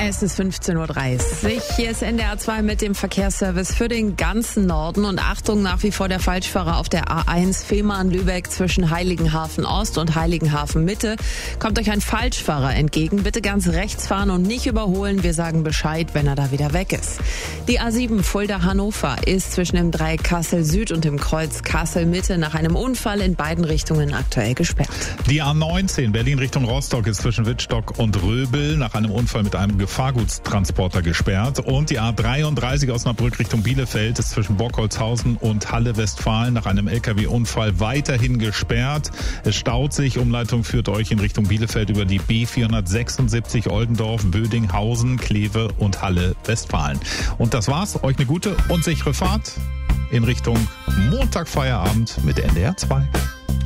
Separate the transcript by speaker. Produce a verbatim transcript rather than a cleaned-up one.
Speaker 1: Es ist fünfzehn Uhr dreißig. Hier ist N D R zwei mit dem Verkehrsservice für den ganzen Norden. Und Achtung, nach wie vor der Falschfahrer auf der A eins Fehmarn-Lübeck zwischen Heiligenhafen Ost und Heiligenhafen Mitte. Kommt euch ein Falschfahrer entgegen. Bitte ganz rechts fahren und nicht überholen. Wir sagen Bescheid, wenn er da wieder weg ist. Die A sieben Fulda-Hannover ist zwischen dem Dreieck Kassel Süd und dem Kreuz Kassel Mitte nach einem Unfall in beiden Richtungen aktuell gesperrt.
Speaker 2: Die A neunzehn Berlin Richtung Rostock ist zwischen Wittstock und Röbel nach einem Unfall mit einem Gefahrgutstransporter gesperrt. Und die A dreiunddreißig Osnabrück Richtung Bielefeld ist zwischen Bockholzhausen und Halle Westfalen nach einem L K W-Unfall weiterhin gesperrt. Es staut sich. Umleitung führt euch in Richtung Bielefeld über die B vierhundertsechsundsiebzig Oldendorf, Bödinghausen, Kleve und Halle Westfalen. Und das war's. Euch eine gute und sichere Fahrt in Richtung Montagfeierabend mit N D R zwei.